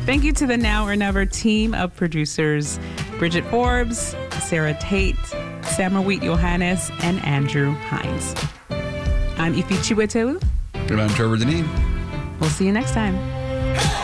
Thank you to the Now or Never team of producers, Bridget Forbes, Sarah Tate, Samarweet Johannes, and Andrew Hines. I'm Ifi Chiwetewu. And I'm Trevor Deneen. We'll see you next time.